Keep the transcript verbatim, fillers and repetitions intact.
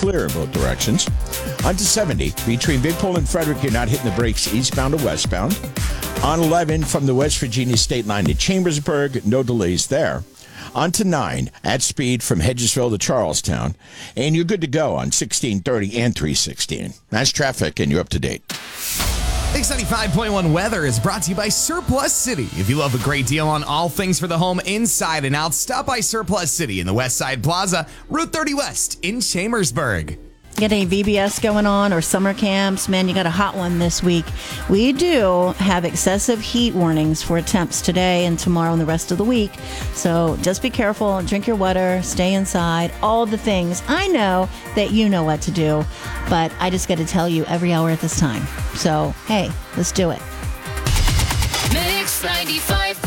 clear in both directions. On to seventy, between Big Pole and Frederick, you're not hitting the brakes eastbound or westbound. On eleven, from the West Virginia state line to Chambersburg, no delays there. On to nine, at speed from Hedgesville to Charlestown. And you're good to go on sixteen thirty and three sixteen. That's traffic, and you're up to date. X ninety-five point one weather is brought to you by Surplus City. If you love a great deal on all things for the home inside and out, stop by Surplus City in the West Side Plaza, Route thirty West in Chambersburg. Get any V B S going on or summer camps? Man, you got a hot one this week. We do have excessive heat warnings for temps today and tomorrow and the rest of the week. So just be careful, drink your water, stay inside, all the things. I know that you know what to do, but I just got to tell you every hour at this time. So, hey, let's do it. Mix ninety-five.